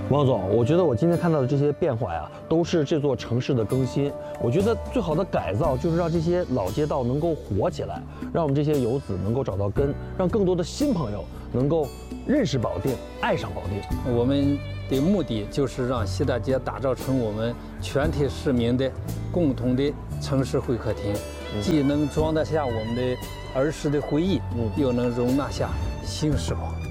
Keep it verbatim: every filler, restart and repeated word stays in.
王总，我觉得我今天看到的这些变化呀，都是这座城市的更新。我觉得最好的改造就是让这些老街道能够活起来，让我们这些游子能够找到根，让更多的新朋友能够认识保定，爱上保定。 我们的目的就是让西大街打造成我们全体市民的共同的城市会客厅，既能装得下我们的儿时的回忆，又能容纳下新时光。